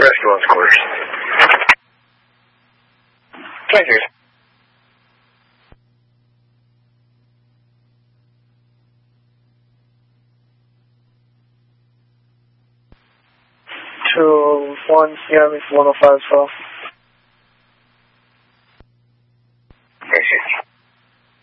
Restaurant's quarters. Thank you. To 1, yeah, it's 105 as well.